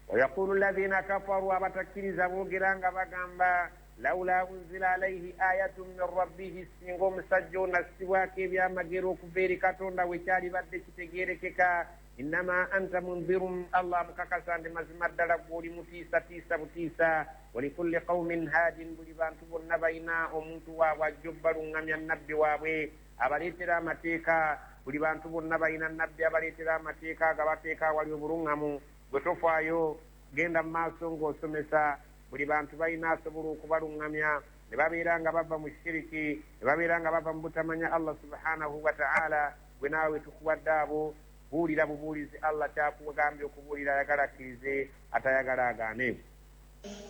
ويقول الذين كفروا أبتكرز بوغران بغامبا لولا أنزل عليه آية من ربه سنغم سجون السواكي بيا مجيرو كبيري كاتوندا ويشاري بدك تجيركك إنما أنت منذر الله مكاكسان مزمد ربولي متيسة تيسة متيسة ولكل قوم هاد بلبان تبون نبينا ومنتوا وجبروا نمي النبي وابي أبريترا متيكا بلبان تبون نبينا النبي أبريترا متيكا غباتيكا وليبرونغمو بتوفايو genda maaso ng'osomesa buli bantu balina asobola okubalungamya ne babeera nga bava mu shiriki ne babeera nga bava mu butamanya Allah subhanahu wa ta'ala gwe naawe tukuwadde abo buulira bubuulizi Allah kyakugambye okubuulira ayagala akkirize atayagala agaane